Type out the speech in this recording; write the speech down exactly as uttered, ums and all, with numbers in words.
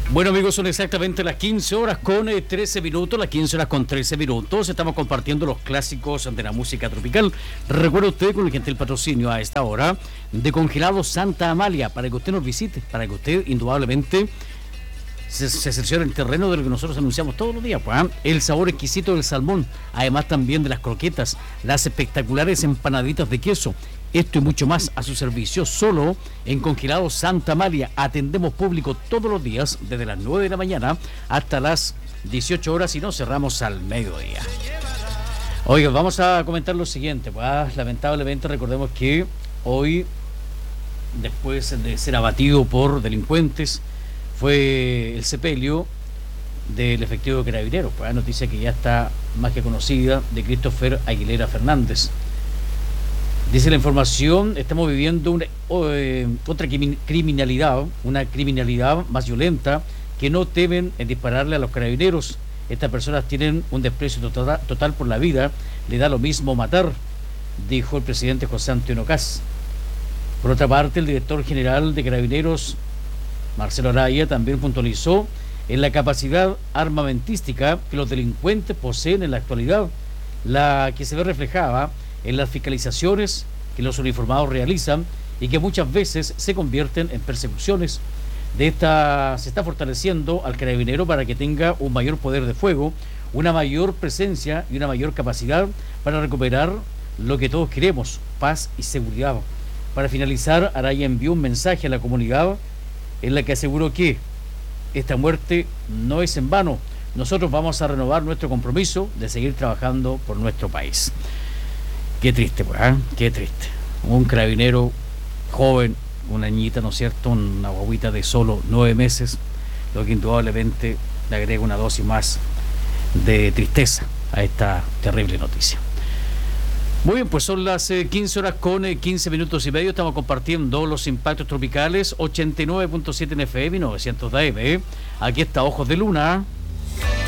Bueno, amigos, son exactamente las quince horas con trece minutos, las quince horas con trece minutos. Estamos compartiendo los clásicos de la música tropical. Recuerda usted con el gentil patrocinio a esta hora de Congelado Santa Amalia, para que usted nos visite, para que usted indudablemente se, se cerciore el terreno de lo que nosotros anunciamos todos los días. Pues, ¿eh? El sabor exquisito del salmón, además también de las croquetas, las espectaculares empanaditas de queso. Esto y mucho más a su servicio, solo en Congelado Santa Amalia. Atendemos público todos los días, desde las nueve de la mañana hasta las dieciocho horas, y nos cerramos al mediodía. Oiga, vamos a comentar lo siguiente. Pues, lamentablemente, recordemos que hoy, después de ser abatido por delincuentes, fue el sepelio del efectivo carabinero. Pues, noticia que ya está más que conocida, de Christopher Aguilera Fernández. Dice la información, estamos viviendo una, eh, otra criminalidad, una criminalidad más violenta, que no temen en dispararle a los carabineros. Estas personas tienen un desprecio total, total por la vida, le da lo mismo matar, dijo el presidente José Antonio Kast. Por otra parte, el director general de Carabineros, Marcelo Araya, también puntualizó en la capacidad armamentística que los delincuentes poseen en la actualidad, la que se ve reflejada en las fiscalizaciones que los uniformados realizan y que muchas veces se convierten en persecuciones. De esta se está fortaleciendo al carabinero para que tenga un mayor poder de fuego, una mayor presencia y una mayor capacidad para recuperar lo que todos queremos, paz y seguridad. Para finalizar, Araya envió un mensaje a la comunidad en la que aseguró que esta muerte no es en vano. Nosotros vamos a renovar nuestro compromiso de seguir trabajando por nuestro país. Qué triste, pues, ¿eh? Qué triste. Un carabinero joven, una niñita, ¿no es cierto?, una guaguita de solo nueve meses, lo que indudablemente le agrega una dosis más de tristeza a esta terrible noticia. Muy bien, pues son las eh, quince horas con eh, quince minutos y medio. Estamos compartiendo los impactos tropicales, ochenta y nueve punto siete en F M y novecientos de A M. Aquí está Ojos de Luna.